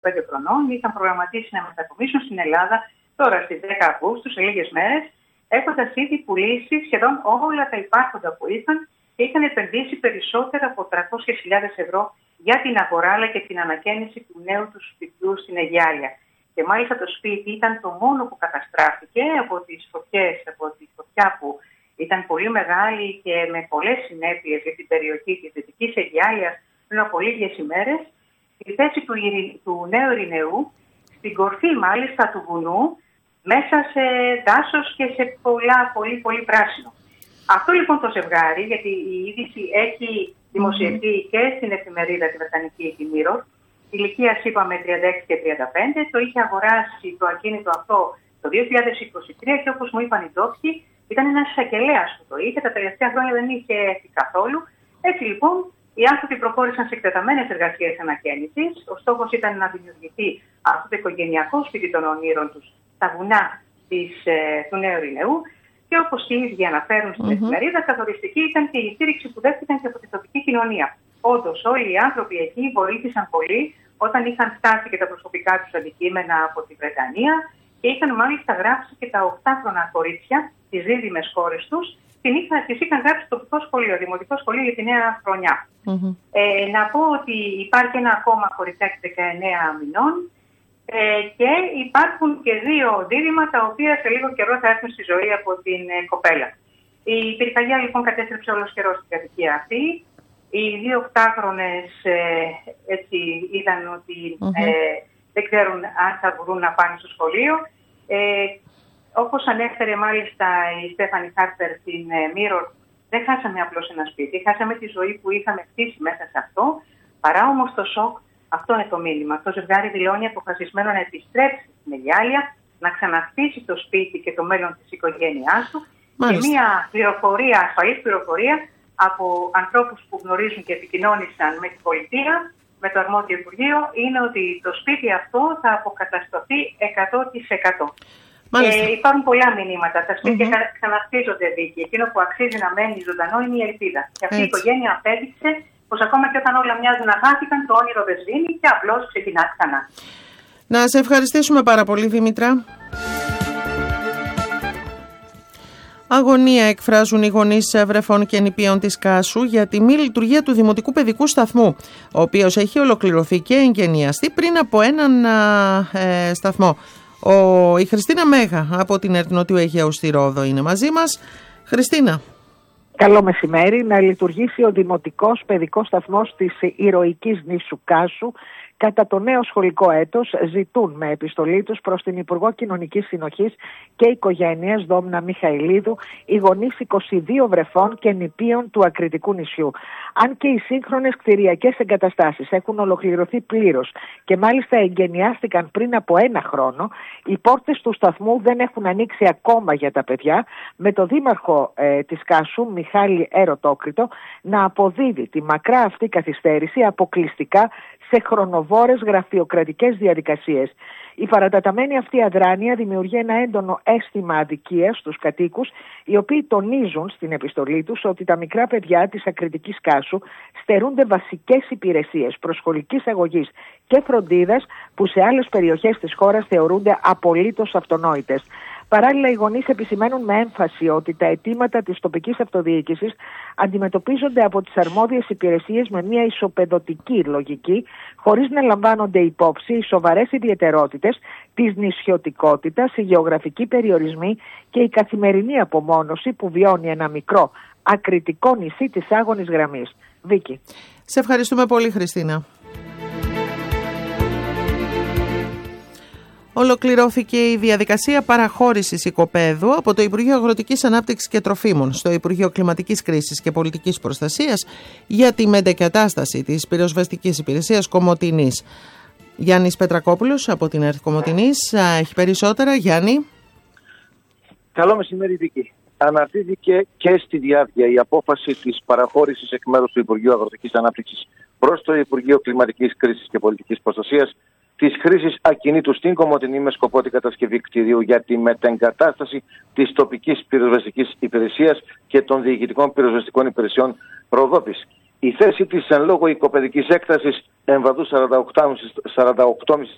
5 χρονών είχαν προγραμματίσει να μετακομίσουν στην Ελλάδα τώρα στις 10 Αυγούστου, σε λίγες μέρες, έχοντας ήδη πουλήσει σχεδόν όλα τα υπάρχοντα που είχαν και είχαν επενδύσει περισσότερα από 300.000 ευρώ για την αγορά αλλά και την ανακαίνιση του νέου του σπιτιού στην Αιγιάλια. Και μάλιστα το σπίτι ήταν το μόνο που καταστράφηκε από τις φωτιές, από τη φωτιά που ήταν πολύ μεγάλη και με πολλές συνέπειες για την περιοχή της Δυτικής Αιγιάλιας πριν από λίγες ημέρες. Η θέση του Νέου Ειρηνεού, στην κορφή μάλιστα του βουνού, μέσα σε δάσος και σε πολύ πράσινο. Αυτό λοιπόν το ζευγάρι, γιατί η είδηση έχει δημοσιευτεί και στην εφημερίδα τη Βρετανική τη Mirror, ηλικίας είπαμε 36 και 35, το είχε αγοράσει το ακίνητο αυτό το 2023 και όπως μου είπαν οι ντόπιοι, ήταν ένας εισαγγελέας που το είχε, τα τελευταία χρόνια δεν είχε έρθει καθόλου. Έτσι λοιπόν, οι άνθρωποι προχώρησαν σε εκτεταμένες εργασίες ανακαίνησης. Ο στόχος ήταν να δημιουργηθεί αυτό το οικογενειακό σπίτι των ονείρων τους στα βουνά του Νέου Ειρηνεού. Και όπως οι ίδιοι αναφέρουν στην εφημερίδα, καθοριστική ήταν και η στήριξη που δέχτηκαν και από τη τοπική κοινωνία. Όντως, όλοι οι άνθρωποι εκεί βοήθησαν πολύ όταν είχαν φτάσει και τα προσωπικά τους αντικείμενα από τη Βρετανία και είχαν μάλιστα γράψει και τα 8χρονα κορίτσια, τις δίδυμες κόρες τους, τις είχαν γράψει στο τοπικό σχολείο, δημοτικό σχολείο για τη νέα χρονιά. Να πω ότι υπάρχει ένα ακόμα κοριτσάκι 19 μηνών και υπάρχουν και 2 δίδυμα τα οποία σε λίγο καιρό θα έρθουν στη ζωή από την κοπέλα. Η πυρκαγιά λοιπόν κατέστρεψε όλος καιρός την κατοικία αυτή. Οι 2 8χρονες έτσι είδαν ότι δεν ξέρουν αν θα μπορούν να πάνε στο σχολείο. Όπως ανέφερε μάλιστα η Στέφανη Χάρπερ στην Mirror, δεν χάσαμε απλώς ένα σπίτι, χάσαμε τη ζωή που είχαμε χτίσει μέσα σε αυτό. Παρά όμως το σοκ, αυτό είναι το μήνυμα. Το ζευγάρι δηλώνει αποφασισμένο να επιστρέψει στην Αιγιάλια, να ξαναχτίσει το σπίτι και το μέλλον της οικογένειάς του. Και μια πληροφορία, ασφαλής πληροφορία από ανθρώπους που γνωρίζουν και επικοινώνησαν με την πολιτεία, με το αρμόδιο Υπουργείο, είναι ότι το σπίτι αυτό θα αποκατασταθεί 100%. Υπάρχουν πολλά μηνύματα. Τα σπίτια ξαναχτίζονται, Βίκη. Εκείνο που αξίζει να μένει ζωντανό είναι η ελπίδα. Και αυτή η οικογένεια απέδειξε πως ακόμα και όταν όλα μοιάζουν να χάθηκαν, το όνειρο δεν σβήνει και απλώς ξεκινά ξανά. Να σε ευχαριστήσουμε πάρα πολύ, Δήμητρα. Αγωνία εκφράζουν οι γονείς βρεφών και νηπίων της Κάσου για τη μη λειτουργία του Δημοτικού Παιδικού Σταθμού, ο οποίος έχει ολοκληρωθεί και εγκαινιαστεί πριν από έναν σταθμό. Η Χριστίνα Μέγα από την ΕΡΤ Νότιου Αιγαίου στη Ρόδο είναι μαζί μας. Χριστίνα. Καλό μεσημέρι. Να λειτουργήσει ο Δημοτικός Παιδικός Σταθμός της ηρωικής νήσου Κάσου κατά το νέο σχολικό έτος, ζητούν με επιστολή τους προς την Υπουργό Κοινωνικής Συνοχής και Οικογένειας Δόμνα Μιχαηλίδου οι γονείς 22 βρεφών και νηπίων του Ακριτικού νησιού. Αν και οι σύγχρονες κτηριακές εγκαταστάσεις έχουν ολοκληρωθεί πλήρως και μάλιστα εγκαινιάστηκαν πριν από 1 χρόνο, οι πόρτες του σταθμού δεν έχουν ανοίξει ακόμα για τα παιδιά, με το δήμαρχο της Κάσου, Μιχάλη Ερωτόκριτο, να αποδίδει τη μακρά αυτή καθυστέρηση αποκλειστικά σε χρονοβόρες γραφειοκρατικές διαδικασίες. Η παραταταμένη αυτή αδράνεια δημιουργεί ένα έντονο αίσθημα αδικίας στους κατοίκους, οι οποίοι τονίζουν στην επιστολή τους ότι τα μικρά παιδιά της Ακριτικής Κάσου στερούνται βασικές υπηρεσίες προσχολικής αγωγής και φροντίδας που σε άλλες περιοχές της χώρας θεωρούνται απολύτως αυτονόητες. Παράλληλα, οι γονείς επισημαίνουν με έμφαση ότι τα αιτήματα της τοπικής αυτοδιοίκησης αντιμετωπίζονται από τις αρμόδιες υπηρεσίες με μια ισοπεδωτική λογική, χωρίς να λαμβάνονται υπόψη οι σοβαρές ιδιαιτερότητες της νησιωτικότητας, οι γεωγραφικοί περιορισμοί και η καθημερινή απομόνωση που βιώνει ένα μικρό ακριτικό νησί της άγωνης γραμμής. Βίκη. Σε ευχαριστούμε πολύ, Χριστίνα. Ολοκληρώθηκε η διαδικασία παραχώρησης οικοπαίδου από το Υπουργείο Αγροτικής Ανάπτυξης και Τροφίμων στο Υπουργείο Κλιματικής Κρίσης και Πολιτικής Προστασίας για τη μετεγκατάσταση της πυροσβεστικής υπηρεσίας Κομοτηνής. Γιάννης Πετρακόπουλος από την ΕΡΤ Κομοτηνής έχει περισσότερα. Γιάννη. Καλό μεσημέρι, Βίκη. Αναρτήθηκε και στη διάρκεια η απόφαση της παραχώρησης εκ μέρους του Υπουργείου Αγροτικής Ανάπτυξης προς το Υπουργείο Κλιματικής Κρίσης και Πολιτικής Προστασίας της χρήσης ακινήτου στην Κομοτηνή με σκοπό την κατασκευή κτηρίου για τη μετεγκατάσταση της τοπικής πυροσβεστικής υπηρεσίας και των διοικητικών πυροσβεστικών υπηρεσιών Ροδόπης. Η θέση της εν λόγω οικοπαιδικής έκτασης εμβαδού 48,5